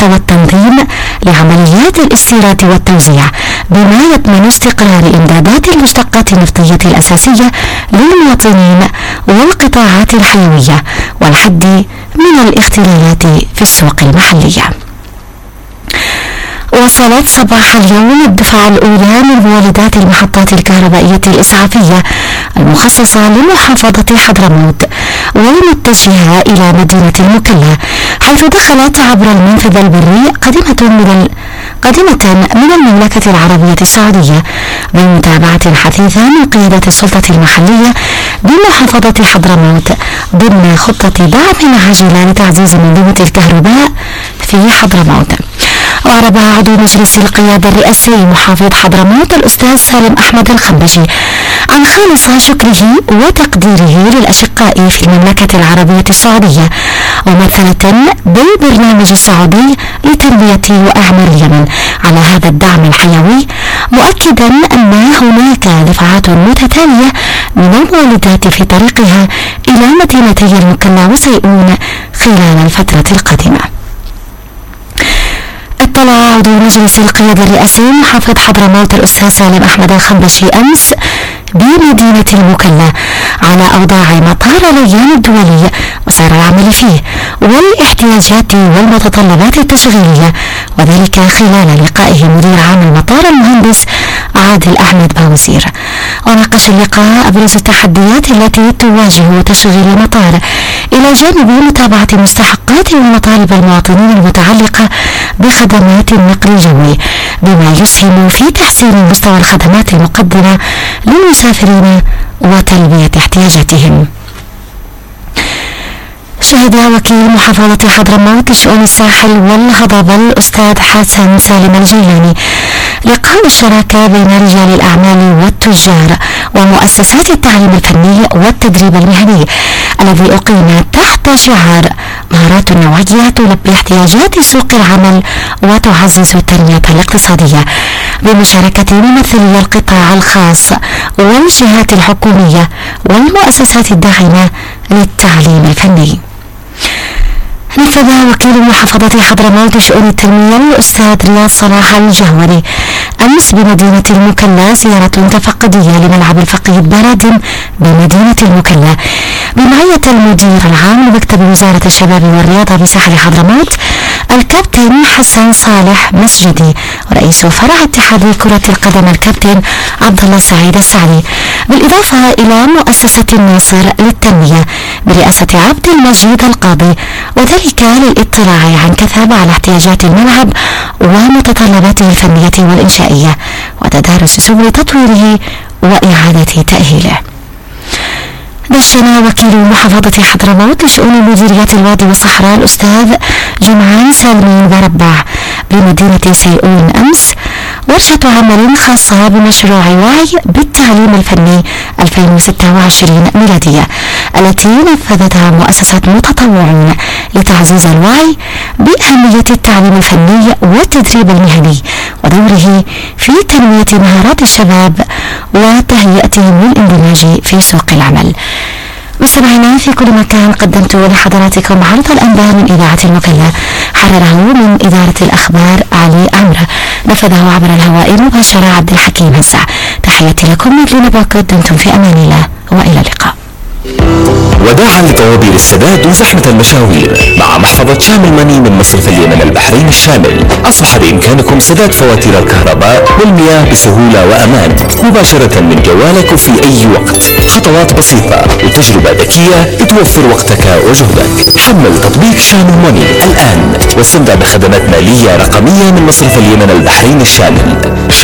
والتنظيم لعمليات الاستيراد والتوزيع، بما يضمن استقرار إمدادات المشتقات النفطية الأساسية للمواطنين والقطاعات الحيوية والحد من الاختلالات في السوق المحلية. وصلت صباح اليوم الدفعة الأولى من مولدات المحطات الكهربائية الإسعافية المخصصة لمحافظة حضرموت والمتجهة إلى مدينة المكلا، حيث دخلت عبر المنفذ البري قادمة من المملكة العربية السعودية بمتابعة حثيثة من قيادة السلطة المحلية بمحافظة حضرموت ضمن خطة دعم عاجلة لتعزيز منظومة الكهرباء في حضرموت. وأعرب عضو مجلس القيادة الرئاسي محافظ حضرموت الأستاذ سالم أحمد الخنبشي عن خالص شكره وتقديره للأشقاء في المملكة العربية السعودية ممثلة بالبرنامج السعودي لتنمية وإعمار اليمن على هذا الدعم الحيوي، مؤكدا أن هناك دفعات متتالية من المولدات في طريقها إلى مدينتي المكلا وسيئون خلال الفترة القادمة. اطلع عضو مجلس القيادة الرئاسي محافظ حضرموت الأستاذ سالم أحمد الخنبشي أمس بمدينة المكلا على أوضاع مطار ليان الدولي وسير العمل فيه والاحتياجات والمتطلبات التشغيلية، وذلك خلال لقائه مدير عام المطار المهندس عادل أحمد باوزير. وناقش اللقاء أبرز التحديات التي تواجه تشغيل المطار إلى جانب متابعة مستحقات ومطالب المواطنين المتعلقة بخدمات النقل الجوي، بما يسهم في تحسين مستوى الخدمات المقدمة للمسافرين وتلبية احتياجاتهم. شهد وكيل محافظة حضرموت لشؤون الساحل والهضبة الأستاذ حسن سالم الجيلاني لقاء الشراكة بين رجال الأعمال والتجار ومؤسسات التعليم الفني والتدريب المهني الذي أقيم تحت شعار مهارات نوعية تلبي احتياجات سوق العمل وتعزز التنمية الاقتصادية، بمشاركة ممثلي القطاع الخاص والجهات الحكومية والمؤسسات الداعمة للتعليم الفني. نفذ وكيل محافظة حضرموت لشؤون التنمية الأستاذ رياض صلاح الجهوري أمس بمدينة المكلا زيارة تفقدية لملعب الفقيد بارادم بمدينة المكلا بمعية المدير العام لمكتب وزارة الشباب والرياضة بساحل حضرموت الكابتن حسن صالح مسجدي ورئيس فرع اتحاد كرة القدم الكابتن عبد الله سعيد السعدي، بالإضافة إلى مؤسسة الناصر للتنمية برئاسة عبد المجيد القاضي، وذلك للاطلاع عن كثب على احتياجات الملعب ومتطلباته الفنية والإنشائية وتدارس سبل تطويره وإعادة تأهيله. دشن وكيل محافظة حضرموت لشؤون مديرية الوادي والصحراء الأستاذ جمعان سالمين بربع بمدينة سيئون أمس ورشة عمل خاصة بمشروع وعي بالتعليم الفني 2026 ميلادية التي نفذتها مؤسسة متطوعون لتعزيز الوعي بأهمية التعليم الفني والتدريب المهني ودوره في تنمية مهارات الشباب وتهيئتهم للاندماج في سوق العمل. مستمعينا في كل مكان، قدمت لحضراتكم عرض الأنباء من إذاعة المكلا، حرره من إدارة الأخبار علي عمرة، نفذه عبر الهواء مباشرة عبد الحكيم هسع. تحياتي لكم مثل نبوكم، دمتم في أمان الله وإلى اللقاء. وداعا لطوابير السداد وزحمة المشاوير، مع محفظة شامل ماني من مصرف اليمن البحرين الشامل أصبح بإمكانكم سداد فواتير الكهرباء والمياه بسهولة وأمان مباشرة من جوالك وفي أي وقت. خطوات بسيطة وتجربة ذكية توفر وقتك وجهدك. حمل تطبيق شامل ماني الآن واستمتع بخدمات مالية رقمية من مصرف اليمن البحرين الشامل.